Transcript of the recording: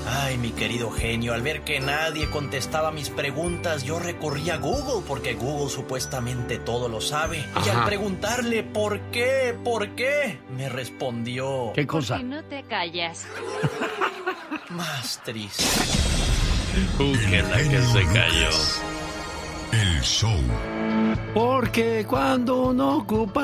Ay, mi querido genio, al ver que nadie contestaba mis preguntas, yo recurrí a Google, porque Google supuestamente todo lo sabe. Ajá. Y al preguntarle ¿por qué? Me respondió... ¿Qué cosa? ¿Por qué no te callas? Más triste. Que la que se cayó. El show. Porque cuando uno ocupa